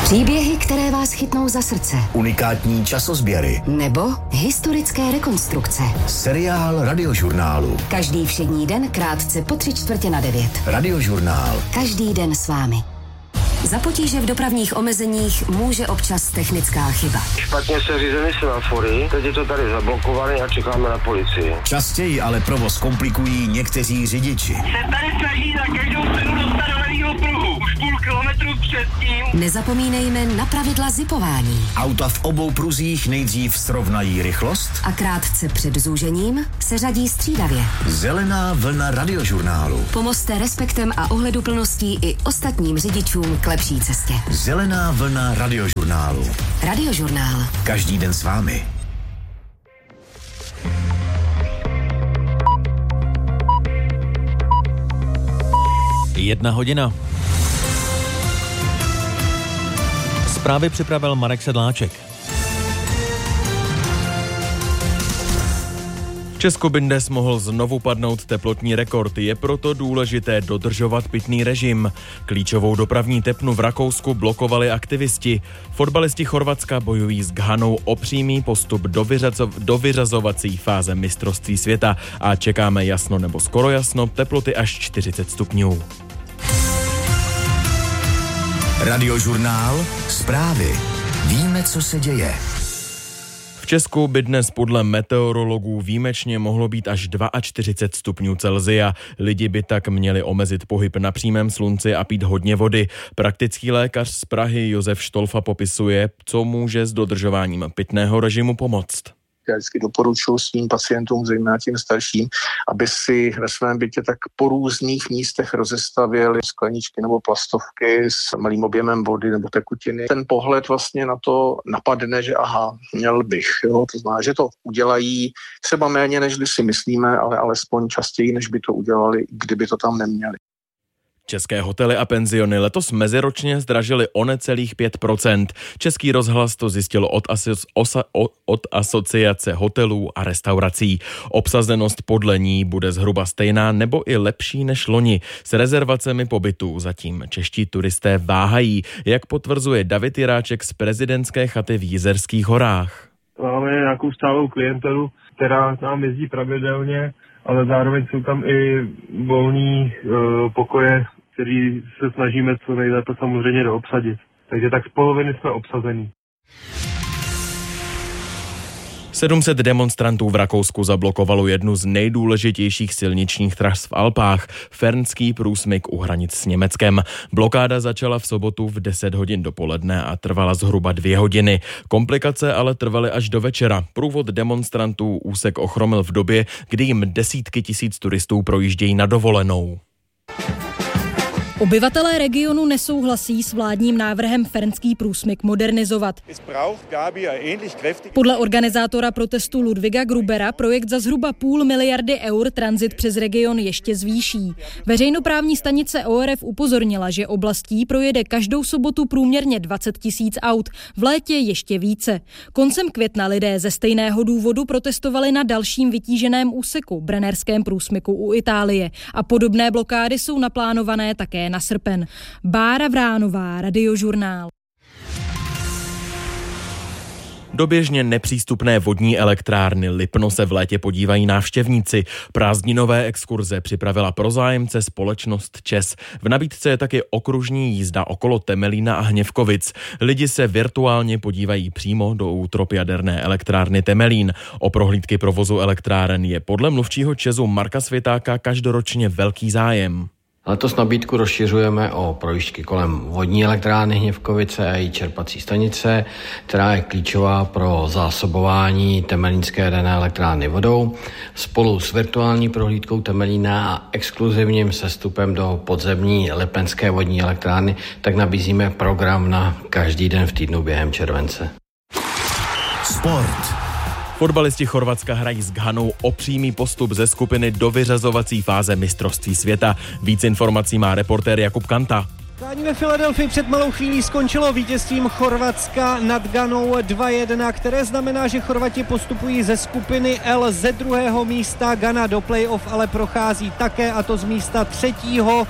Příběhy, které vás chytnou za srdce. Unikátní časozběry. Nebo historické rekonstrukce. Seriál Radiožurnálu. Každý všední den krátce po 8:45. Radiožurnál. Každý den s vámi. Za potíže v dopravních omezeních může občas technická chyba. Špatně se řízeny semafory, teď je to tady zablokované a čekáme na policii. Častěji ale provoz komplikují někteří řidiči. Se tady snaží na každou cenu dostat do levýho pruhu. Už půl kilometru před tím. Nezapomínejme na pravidla zipování. Auta v obou pruzích nejdřív srovnají rychlost A krátce před zúžením se řadí střídavě. Zelená vlna Radiožurnálu. Pomozte respektem a ohleduplností i ostatním řidičům k lepší cestě. Zelená vlna Radiožurnálu. Radiožurnál. Každý den s vámi. Jedna hodina. Zprávy připravil Marek Sedláček. V Česku by dnes mohl znovu padnout teplotní rekord, je proto důležité dodržovat pitný režim. Klíčovou dopravní tepnu v Rakousku blokovali aktivisti. Fotbalisti Chorvatska bojují s Ghanou o přímý postup do vyřazovací fáze mistrovství světa a čekáme jasno nebo skoro jasno, teploty až 40 stupňů. Radiožurnál. Zprávy. Víme, co se děje. V Česku by dnes podle meteorologů výjimečně mohlo být až 42 stupňů Celsia. Lidi by tak měli omezit pohyb na přímém slunci a pít hodně vody. Praktický lékař z Prahy Josef Štolfa popisuje, co může s dodržováním pitného režimu pomoct. Já vždycky doporučuji svým pacientům, zejména tím starším, aby si ve svém bytě tak po různých místech rozestavili skleničky nebo plastovky s malým objemem vody nebo tekutiny. Ten pohled vlastně na to napadne, že aha, měl bych. Jo? To znamená, že to udělají třeba méně, než si myslíme, ale alespoň častěji, než by to udělali, kdyby to tam neměli. České hotely a penziony letos meziročně zdražily o necelých 5%. Český rozhlas to zjistil od asociace hotelů a restaurací. Obsazenost podle ní bude zhruba stejná nebo i lepší než loni. S rezervacemi pobytů zatím čeští turisté váhají, jak potvrzuje David Jiráček z prezidentské chaty v Jizerských horách. Máme nějakou stálou klientelu, která nám jezdí pravidelně, ale zároveň jsou tam i volný pokoje, který se snažíme co nejlépe samozřejmě doobsadit. Takže tak z poloviny jsme obsazení. 700 demonstrantů v Rakousku zablokovalo jednu z nejdůležitějších silničních tras v Alpách, Fernský průsmyk u hranic s Německem. Blokáda začala v sobotu v 10 hodin dopoledne a trvala zhruba 2 hodiny. Komplikace ale trvaly až do večera. Průvod demonstrantů úsek ochromil v době, kdy jim desítky tisíc turistů projíždějí na dovolenou. Obyvatelé regionu nesouhlasí s vládním návrhem Fernský průsmyk modernizovat. Podle organizátora protestu Ludviga Grubera projekt za zhruba 500 miliardy eur tranzit přes region ještě zvýší. Veřejnoprávní stanice ORF upozornila, že oblastí projede každou sobotu průměrně 20 000 aut, v létě ještě více. Koncem května lidé ze stejného důvodu protestovali na dalším vytíženém úseku, Brennerském průsmyku u Itálie, a podobné blokády jsou naplánované také na srpen. Bára Vránová, Radiožurnál. Do běžně nepřístupné vodní elektrárny Lipno se v létě podívají návštěvníci. Prázdninové exkurze připravila pro zájemce společnost ČES. V nabídce je taky okružní jízda okolo Temelína a Hněvkovic. Lidi se virtuálně podívají přímo do útrop jaderné elektrárny Temelín. O prohlídky provozu elektráren je podle mluvčího ČESu Marka Světáka každoročně velký zájem. Letos nabídku rozšiřujeme o projížďky kolem vodní elektrárny Hněvkovice a její čerpací stanice, která je klíčová pro zásobování temelínské jaderné elektrárny vodou, spolu s virtuální prohlídkou Temelína a exkluzivním sestupem do podzemní lipenské vodní elektrárny, tak nabízíme program na každý den v týdnu během července. Sport. Fotbalisti Chorvatska hrají s Ghanou o přímý postup ze skupiny do vyřazovací fáze mistrovství světa. Víc informací má reportér Jakub Kanta. Utkání ve Filadelfii před malou chvílí skončilo vítězstvím Chorvatska nad Ghanou 2-1, které znamená, že Chorvati postupují ze skupiny L ze druhého místa. Ghana do play-off ale prochází také, a to z místa třetího.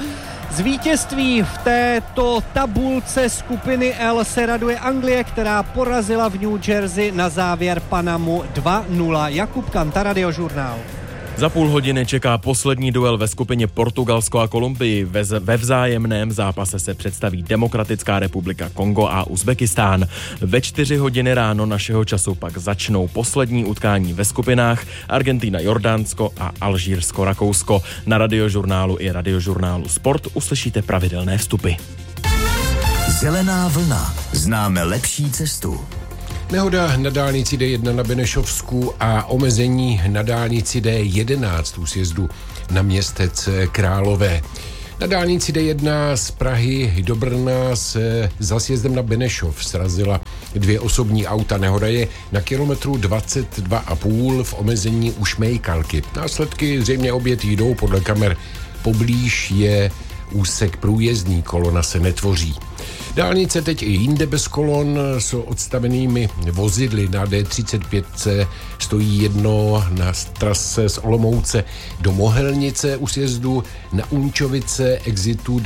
Z vítězství v této tabulce skupiny L se raduje Anglie, která porazila v New Jersey na závěr Panamu 2-0. Jakub Kanta, Radiožurnál. Za půl hodiny čeká poslední duel ve skupině Portugalsko a Kolumbii. Ve vzájemném zápase se představí Demokratická republika Kongo a Uzbekistán. Ve 4 hodiny ráno našeho času pak začnou poslední utkání ve skupinách Argentina, Jordánsko a Alžírsko, Rakousko. Na Radiožurnálu i Radiožurnálu Sport uslyšíte pravidelné vstupy. Zelená vlna. Známe lepší cestu. Nehoda na dálnici D1 na Benešovsku a omezení na dálnici D11 u sjezdu na Městec Králové. Na dálnici D1 z Prahy do Brna se za sjezdem na Benešov srazila 2 osobní auta. Nehoda je na kilometru 22,5 v omezení u Šmejkalky. Následky zřejmě obět jdou podle kamer. Poblíž je úsek průjezdný, kolona se netvoří. Dálnice teď i jinde bez kolon s odstavenými vozidly. Na D35 stojí jedno na trase z Olomouce do Mohelnice u sjezdu na Unčovice exitu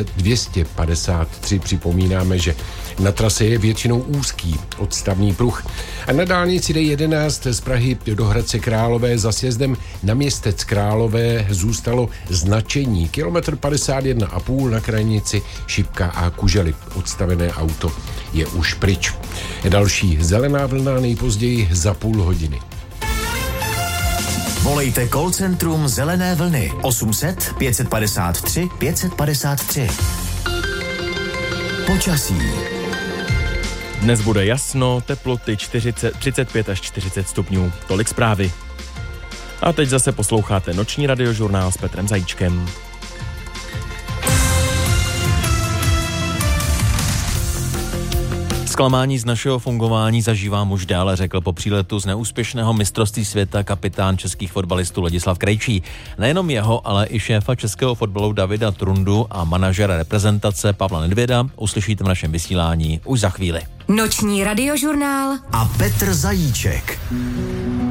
253. Připomínáme, že na trase je většinou úzký odstavný pruh. A na dálnici D11 z Prahy do Hradce Králové za sjezdem na Městec Králové zůstalo značení. Kilometr 51,5 na krajnici Šipka a Kužely. Odstavené auto je už pryč. Další zelená vlna nejpozději za půl hodiny. Volejte call centrum Zelené vlny 800 553 553. Počasí. Dnes bude jasno, teploty 35 až 40 stupňů. Tolik zprávy. A teď zase posloucháte noční Radiožurnál s Petrem Zajíčkem. Zklamání z našeho fungování zažívá muž dále, řekl po příletu z neúspěšného mistrovství světa kapitán českých fotbalistů Ladislav Krejčí. Nejenom jeho, ale i šéfa českého fotbalu Davida Trundu a manažera reprezentace Pavla Nedvěda uslyšíte v našem vysílání už za chvíli. Noční Radiožurnál a Petr Zajíček.